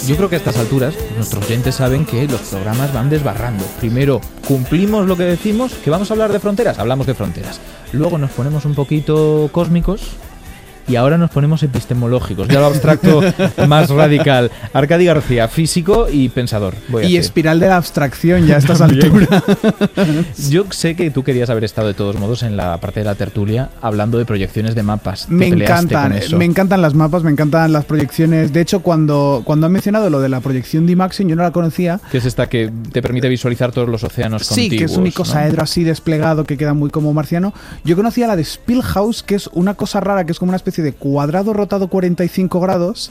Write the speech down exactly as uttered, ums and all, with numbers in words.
yo creo que a estas alturas nuestros oyentes saben que los programas van desbarrando. Primero cumplimos lo que decimos, que vamos a hablar de fronteras, hablamos de fronteras. Luego nos ponemos un poquito cósmicos y ahora nos ponemos epistemológicos, ya lo abstracto más radical. Arcadi García, físico y pensador. Voy a y hacer. espiral de la abstracción ya a estas alturas. Yo sé que tú querías haber estado de todos modos en la parte de la tertulia hablando de proyecciones de mapas. Te Me peleaste encantan, con eso. me encantan las mapas, me encantan las proyecciones. De hecho, cuando, cuando han mencionado lo de la proyección de IMAXing, yo no la conocía. Que es esta que te permite visualizar todos los océanos Sí, contiguos. que es un icosaedro, ¿no?, así desplegado que queda muy como marciano. Yo conocía la de Spielhaus, que es una cosa rara, que es como una especie de cuadrado rotado cuarenta y cinco grados,